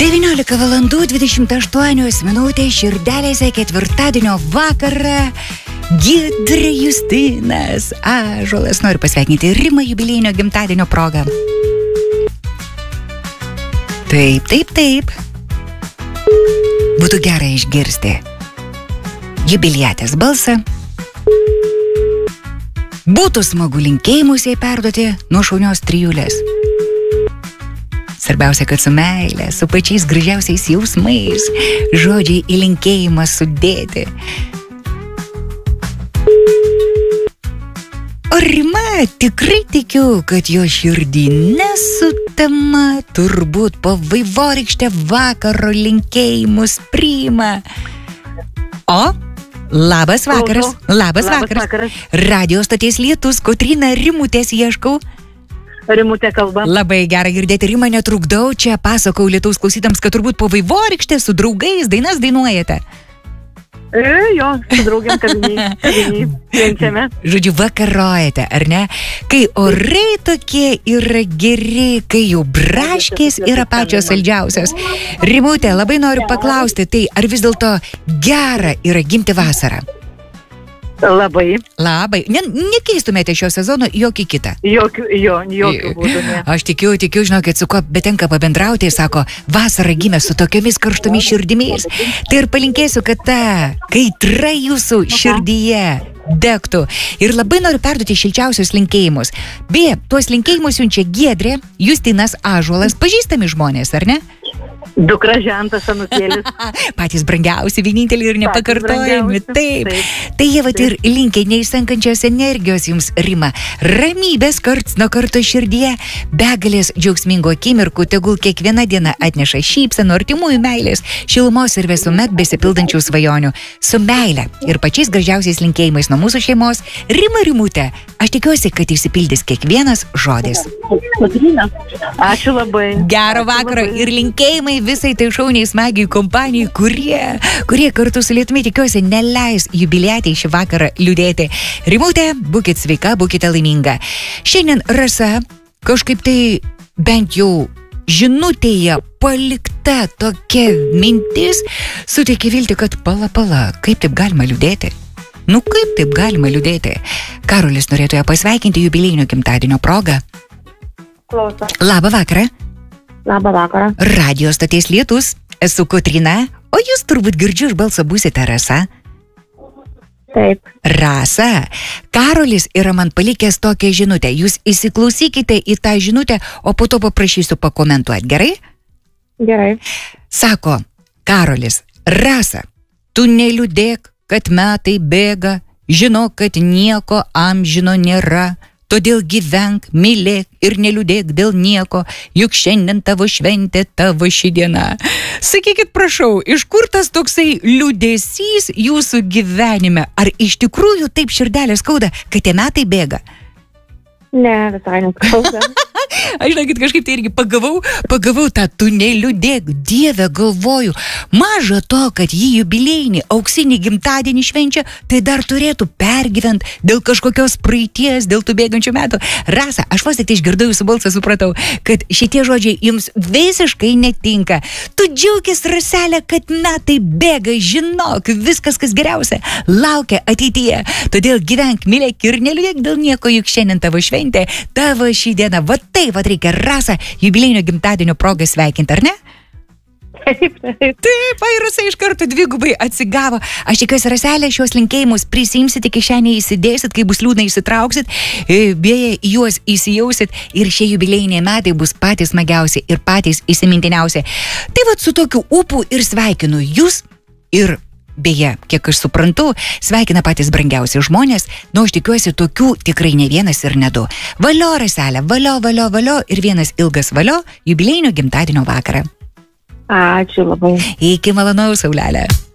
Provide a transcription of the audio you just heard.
19 valandų 28 minutės širdelėse ketvirtadienio vakarą. Giedrė Justinas Ąžuolas nori pasveikinti Rimą jubiliejinio gimtadienio progą. Taip. Būtų gera išgirsti jubiliatės balsą. Būtų smagu linkėjimus jai perduoti nuo šaunios trijulės. Svarbiausia, kad su meile, su pačiais gražiausiais jausmais, žodžiai į linkėjimą sudėti. O Rima, tikrai tikiu, kad jo širdį nesutema, turbūt po vaivorykštę vakaro linkėjimus priima. O, labas vakaras. Labas vakaras. Radio stoties Lietus, Kotryna Rimutės ieškau. Rimutė kalba. Labai gerai girdėti, Rima, netrukdau. Čia pasakau Lietaus klausytams, kad turbūt po vaivorykštę su draugais dainas dainuojate. Jo, su draugiam kaviniai švenčiame. Žodžiu, vakarojate, ar ne? Kai orai tokie yra geri, kai jau braškės yra pačios saldžiausios. Rimutė, labai noriu paklausti, tai ar vis dėlto gera yra gimti vasarą? Labai. Nekeistumėte šio sezono jokį kitą. Jokių būdų ne. Aš tikiu, žinokit, su kuo betenka pabendrauti, sako, vasara gimė su tokiomis karštomis širdimis. Tai ir palinkėsiu, kad ta kaitra jūsų širdyje degtų. Ir labai noriu perduoti šilčiausius linkėjimus. Beje, tuos linkėjimus siunčia Giedrė Justinas Ąžuolas, pažįstami žmonės, ar ne? Dukra žentas anūkėlis. Patys brangiausi, vieninteliai ir nepakartojami. Taip. Tai jie vat ir linkia neišsenkančios energijos jums, Rima. Ramybės karts nuo karto širdyje, begalės džiaugsmingo akimirkų, tegul kiekviena diena atneša šypsenų, artimųjų meilės, šilumos ir visuomet besipildančių svajonių. Su meile ir pačiais gražiausiais linkėjimais nuo mūsų šeimos, Rima Rimutė. Aš tikiuosi, kad išsipildys kiekvienas žodis. Ačiū labai. Gero vakaro ir linkėjimai visai tai šauniai smagiai kompanijai, kurie kartu su Lietumi, tikiuosi, neleis jubiliatei šį vakarą liūdėti. Rimutė, būkit sveika, būkite laiminga. Šiandien Rasa kažkaip tai bent jau žinutėje palikta tokia mintis suteikia viltį, kad pala, kaip taip galima liūdėti? Kaip taip galima liūdėti? Karolis norėtų ją pasveikinti jubiliejinio gimtadienio progą. Klauso. Labą vakarą. Labą vakarą. Radio stoties Lietus, esu Kotryna, o jūs turbūt girdžiu iš balso būsite Rasa. Taip. Rasa, Karolis yra man palikęs tokią žinutę. Jūs įsiklausykite į tą žinutę, o po to paprašysiu pakomentuoti, gerai? Gerai. Sako Karolis, Rasa, tu neliūdėk, kad metai bėga, žinok, kad nieko amžino nėra. Todėl gyvenk, mylėk ir neliūdėk dėl nieko, juk šiandien tavo šventė, tavo ši diena. Sakykit, prašau, iš kur tas toksai liūdesys jūsų gyvenime? Ar iš tikrųjų taip širdelė skauda, kad tie metai bėga? Ne, visai neskauda. Aš žinokit, kažkaip tai irgi pagavau tą tu neliūdėk, Dieve, galvoju, maža to, kad jį jubiliejinį auksinį gimtadienį švenčia, tai dar turėtų pergyvent dėl kažkokios praeities, dėl tų bėgančių metų. Rasa, aš vos tik išgirdau jūsų balsą, supratau, kad šitie žodžiai jums visiškai netinka. Tu džiaukis, Raselė, kad metai bėga, žinok, viskas, kas geriausia, laukia ateityje. Todėl gyvenk, mylėk ir neliūdėk dėl nieko, juk šiandien tavo šventė, tavo šį dieną. Taip reikia Rasą jubiliejinio gimtadienio progą sveikinti, ar ne? Taip, Rasa iš karto dvigubai atsigavo. Aš tikiuosi, Raselė, šios linkėjimus prisimsite, kišenėje įsidėsit, kai bus liūdna įsitrauksit, beje, juos įsijausit ir šie jubiliejiniai metai bus patys smagiausi ir patys įsimintiniausi. Tai vat su tokiu ūpu ir sveikinu jūs ir beje, kiek aš suprantu, sveikina patys brangiausi žmonės, aš tikiuosi tokių tikrai ne vienas ir ne du. Valio, Raselė, valio ir vienas ilgas valio jubiliejinio gimtadienio vakarą. Ačiū labai. Iki malonaus, Saulelė.